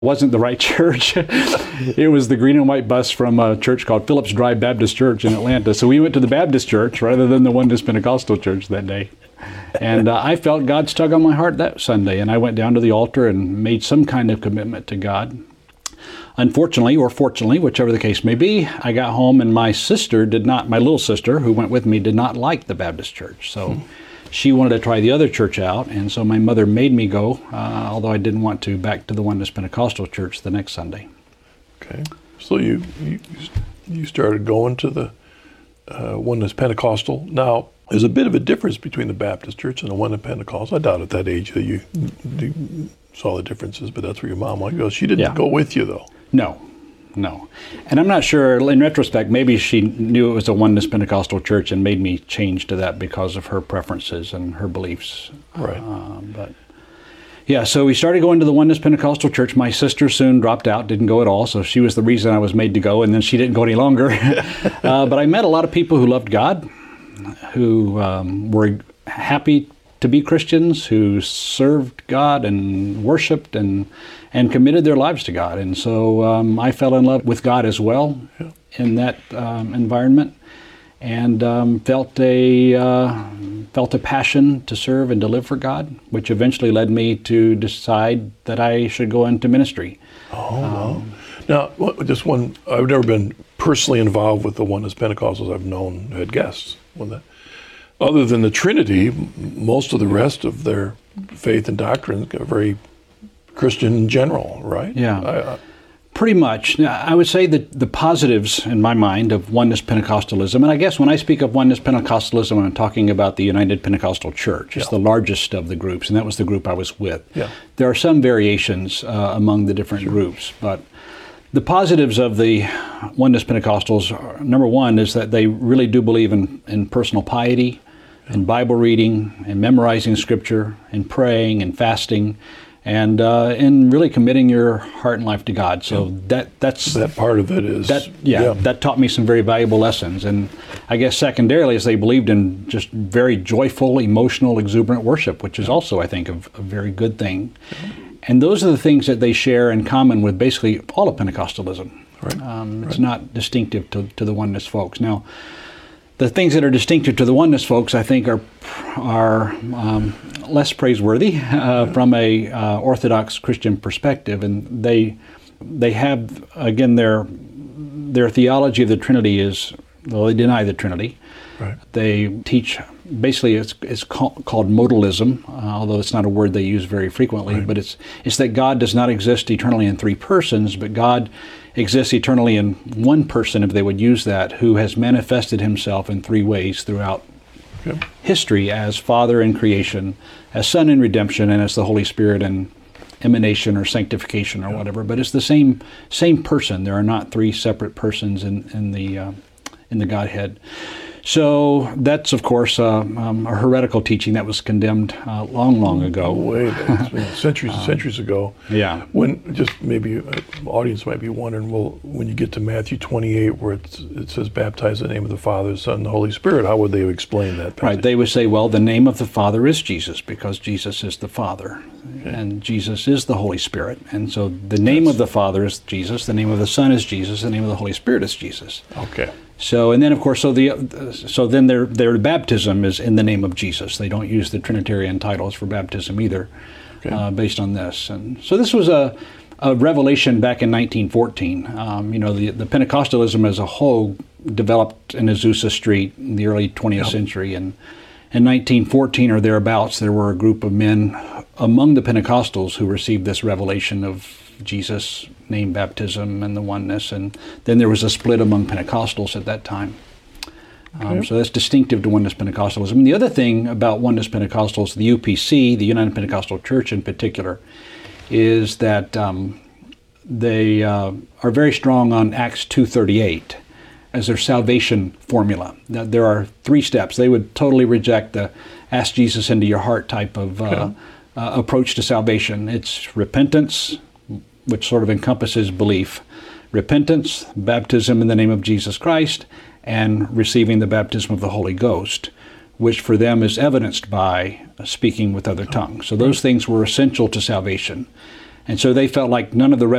Wasn't the right church. It was the green and white bus from a church called Phillips Drive Baptist Church in Atlanta. So we went to the Baptist church rather than the Oneness Pentecostal church that day. And I felt God's tug on my heart that Sunday, and I went down to the altar and made some kind of commitment to God. Unfortunately, or fortunately, whichever the case may be, I got home and my little sister who went with me, did not like the Baptist church. So she wanted to try the other church out, and so my mother made me go, although I didn't want to, back to the Oneness Pentecostal church the next Sunday. Okay. So you started going to the Oneness Pentecostal. Now, there's a bit of a difference between the Baptist church and the Oneness Pentecostal. I doubt at that age that you saw the differences, but that's where your mom wanted to go. She didn't go with you, though. No. And I'm not sure, in retrospect, maybe she knew it was a Oneness Pentecostal church and made me change to that because of her preferences and her beliefs. Right. So we started going to the Oneness Pentecostal church. My sister soon dropped out, didn't go at all, so she was the reason I was made to go, and then she didn't go any longer. But I met a lot of people who loved God, who were happy to be Christians, who served God and worshiped and committed their lives to God. And so I fell in love with God as well in that environment, and felt a passion to serve and to live for God, which eventually led me to decide that I should go into ministry. Now, just one, I've never been personally involved with the Oneness Pentecostals. I've known, had guests on that. Other than the Trinity, most of the rest of their faith and doctrine are very Christian in general, right? Yeah, pretty much. I would say that the positives, in my mind, of Oneness Pentecostalism, and I guess when I speak of Oneness Pentecostalism, I'm talking about the United Pentecostal Church. It's the largest of the groups, and that was the group I was with. Yeah. There are some variations among the different groups, but the positives of the Oneness Pentecostals, number one, is that they really do believe in personal piety, and Bible reading, and memorizing Scripture, and praying, and fasting, and in really committing your heart and life to God. So that's that part of it is that taught me some very valuable lessons. And I guess secondarily is they believed in just very joyful, emotional, exuberant worship, which is also, I think, a very good thing. And those are the things that they share in common with basically all of Pentecostalism. Right. It's not distinctive to the Oneness folks. Now, the things that are distinctive to the Oneness folks, I think, are less praiseworthy from a Orthodox Christian perspective, and they have, again, their theology of the Trinity is, well, they deny the Trinity. Right. They teach, basically, it's called modalism, although it's not a word they use very frequently. Right. But it's that God does not exist eternally in three persons, but God exists eternally in one person, if they would use that, who has manifested himself in three ways throughout history, as Father in creation, as Son in redemption, and as the Holy Spirit in emanation or sanctification or whatever. But it's the same person. There are not three separate persons in the Godhead. So that's, of course, a heretical teaching that was condemned long ago. Way back, centuries and centuries ago. Yeah. When just maybe the audience might be wondering, well, when you get to Matthew 28, where it says, "Baptize in the name of the Father, the Son, and the Holy Spirit," how would they explain that passage? Right. They would say, well, the name of the Father is Jesus, because Jesus is the Father, and Jesus is the Holy Spirit, and so the name of the Father is Jesus, the name of the Son is Jesus, the name of the Holy Spirit is Jesus. Okay. So, and then of course, so then their baptism is in the name of Jesus. They don't use the Trinitarian titles for baptism either, based on this. And so this was a revelation back in 1914. The Pentecostalism as a whole developed in Azusa Street in the early 20th century, and in 1914 or thereabouts, there were a group of men among the Pentecostals who received this revelation of Jesus' name baptism and the oneness, and then there was a split among Pentecostals at that time. So that's distinctive to Oneness Pentecostalism. And the other thing about Oneness Pentecostals, the UPC, the United Pentecostal Church in particular, is that they are very strong on Acts 2:38 as their salvation formula. That there are three steps. They would totally reject the ask Jesus into your heart type of approach to salvation. It's repentance, which sort of encompasses belief, repentance, baptism in the name of Jesus Christ, and receiving the baptism of the Holy Ghost, which for them is evidenced by speaking with other tongues. So those things were essential to salvation. And so they felt like none of the